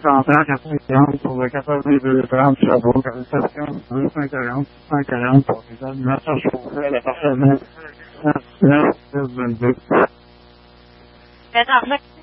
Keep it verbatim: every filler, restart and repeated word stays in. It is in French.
J'entends quatre cent quarante pour le quatre-vingt-deux trente Sherbrooke, réception deux cent quarante, cent quarante pour les animateurs chauffés à l'appartement neuf six vingt-deux. Attends,